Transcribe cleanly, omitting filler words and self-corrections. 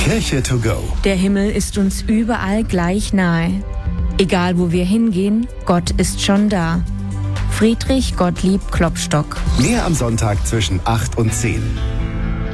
Kirche to go. Der Himmel ist uns überall gleich nahe. Egal wo wir hingehen, Gott ist schon da. Friedrich Gottlieb Klopstock. Mehr am Sonntag zwischen 8 und 10.